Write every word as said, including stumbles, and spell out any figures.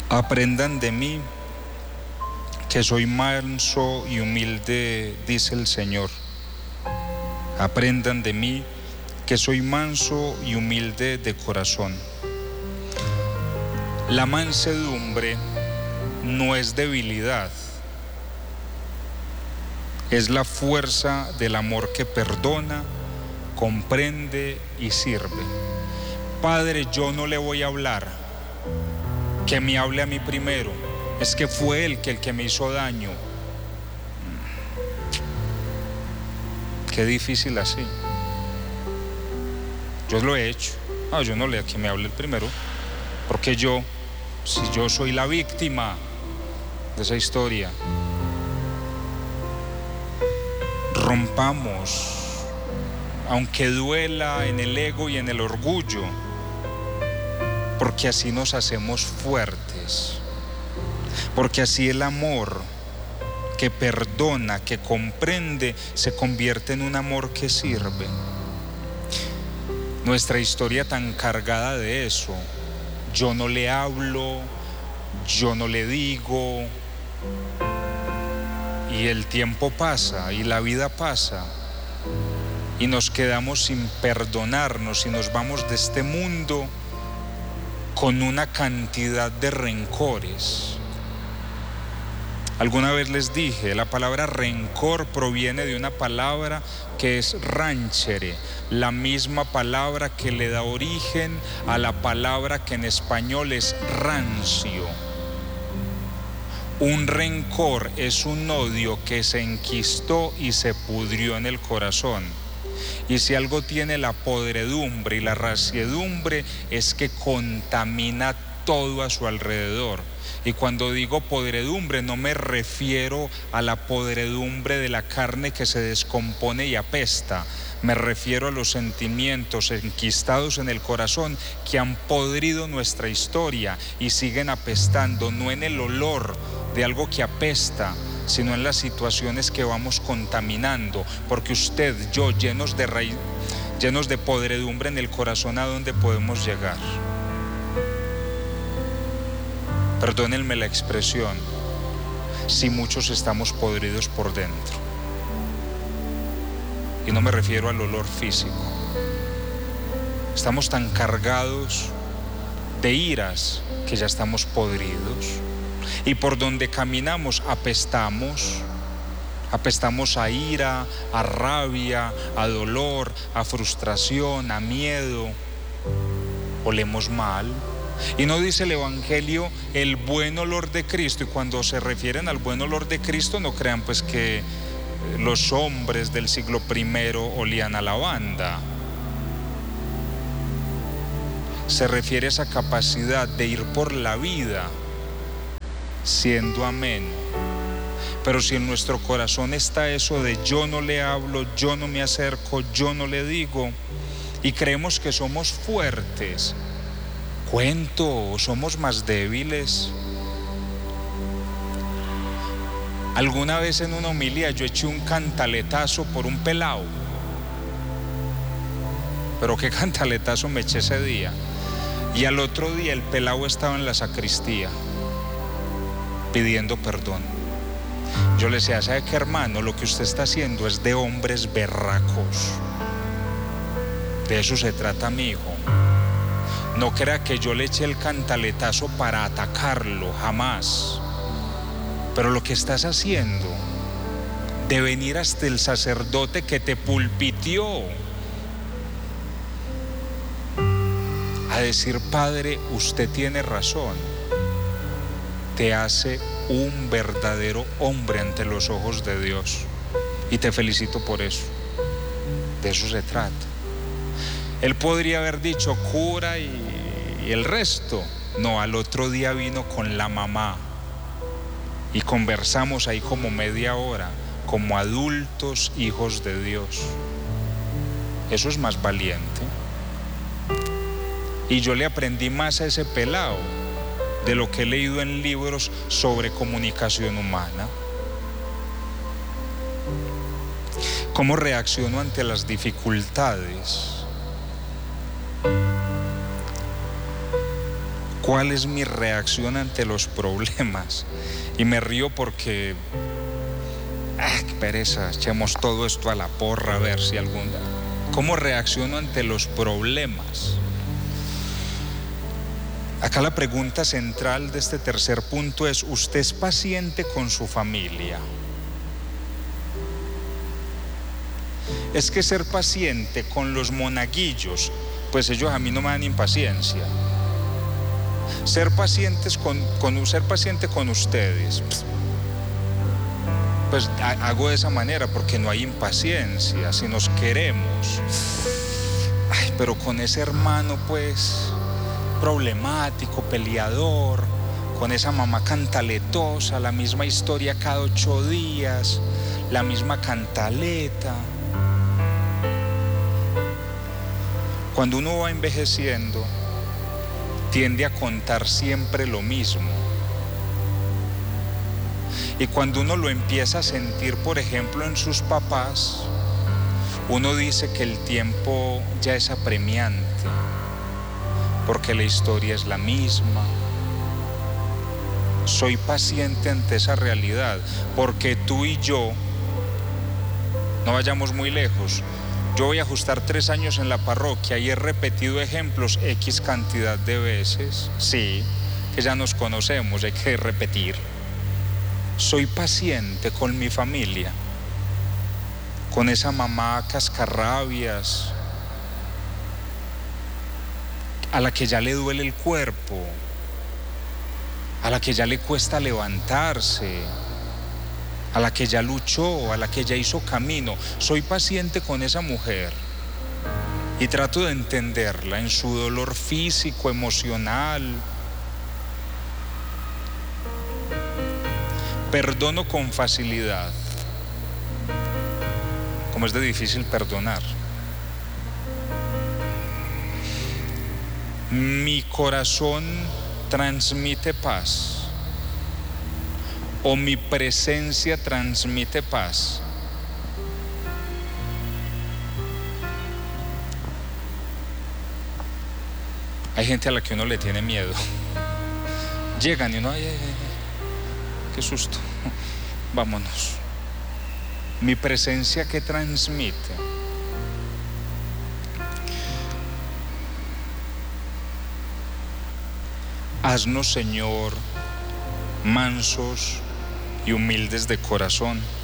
Aprendan de mí, que soy manso y humilde, dice el Señor. Aprendan de mí, que soy manso y humilde de corazón. La mansedumbre no es debilidad, es la fuerza del amor que perdona, comprende y sirve. Padre, yo no le voy a hablar, que me hable a mí primero, es que fue él que el que me hizo daño. Qué difícil así. Yo lo he hecho. Ah, yo no le que me hable el primero, porque yo, si yo soy la víctima de esa historia. Rompamos, aunque duela, en el ego y en el orgullo, porque así nos hacemos fuertes, porque así el amor que perdona, que comprende, se convierte en un amor que sirve. Nuestra historia tan cargada de eso, yo no le hablo, yo no le digo, y el tiempo pasa y la vida pasa y nos quedamos sin perdonarnos y nos vamos de este mundo con una cantidad de rencores. Alguna vez les dije, la palabra rencor proviene de una palabra que es ranchere, la misma palabra que le da origen a la palabra que en español es rancio. Un rencor es un odio que se enquistó y se pudrió en el corazón. Y si algo tiene la podredumbre y la ranciedumbre, es que contamina todo a su alrededor. Y cuando digo podredumbre, no me refiero a la podredumbre de la carne que se descompone y apesta. Me refiero a los sentimientos enquistados en el corazón que han podrido nuestra historia y siguen apestando, no en el olor de algo que apesta, sino en las situaciones que vamos contaminando, porque usted, yo, llenos de raíz, llenos de podredumbre en el corazón, ¿a dónde podemos llegar? Perdónenme la expresión, si muchos estamos podridos por dentro. Y no me refiero al olor físico. Estamos tan cargados de iras que ya estamos podridos. Y por donde caminamos apestamos, apestamos a ira, a rabia, a dolor, a frustración, a miedo. Olemos mal. Y no dice el Evangelio el buen olor de Cristo, y cuando se refieren al buen olor de Cristo no crean pues que los hombres del siglo primero olían a lavanda. Se refiere a esa capacidad de ir por la vida siendo ameno. Pero si en nuestro corazón está eso de yo no le hablo, yo no me acerco, yo no le digo, y creemos que somos fuertes, cuento, somos más débiles. Alguna vez en una homilía yo eché un cantaletazo por un pelao, pero qué cantaletazo me eché ese día. Y al otro día el pelao estaba en la sacristía pidiendo perdón. Yo le decía, ¿sabe qué, hermano? Lo que usted está haciendo es de hombres berracos. De eso se trata, mi hijo. No crea que yo le eché el cantaletazo para atacarlo, jamás. Pero lo que estás haciendo, de venir hasta el sacerdote que te pulpitió a decir, Padre, usted tiene razón, te hace un verdadero hombre ante los ojos de Dios. Y te felicito por eso. De eso se trata. Él podría haber dicho cura y, y el resto. No, al otro día vino con la mamá y conversamos ahí como media hora, como adultos hijos de Dios. Eso es más valiente. Y yo le aprendí más a ese pelao de lo que he leído en libros sobre comunicación humana. ¿Cómo reacciono ante las dificultades? ¿Cuál es mi reacción ante los problemas? Y me río porque, ¡ah, qué pereza! Echemos todo esto a la porra a ver si algún... ¿Cómo reacciono ante los problemas? Acá la pregunta central de este tercer punto es: ¿usted es paciente con su familia? Es que ser paciente con los monaguillos, pues ellos a mí no me dan impaciencia. Ser pacientes con, con ser paciente con ustedes, pues hago de esa manera porque no hay impaciencia, si nos queremos. Ay, pero con ese hermano pues problemático, peleador, con esa mamá cantaletosa, la misma historia cada ocho días, la misma cantaleta. Cuando uno va envejeciendo, tiende a contar siempre lo mismo. Y cuando uno lo empieza a sentir, por ejemplo, en sus papás, uno dice que el tiempo ya es apremiante, porque la historia es la misma. Soy paciente ante esa realidad, porque tú y yo, no vayamos muy lejos, yo voy a ajustar tres años en la parroquia y he repetido ejemplos X cantidad de veces. Sí, que ya nos conocemos, hay que repetir. Soy paciente con mi familia, con esa mamá cascarrabias, a la que ya le duele el cuerpo, a la que ya le cuesta levantarse, a la que ya luchó, a la que ya hizo camino. Soy paciente con esa mujer y trato de entenderla en su dolor físico, emocional. Perdono con facilidad, como es de difícil perdonar. Mi corazón transmite paz, o mi presencia transmite paz. Hay gente a la que uno le tiene miedo. Llegan y uno, ay, ay, ay, qué susto, vámonos. Mi presencia, ¿qué transmite? Haznos, Señor, mansos y humildes de corazón,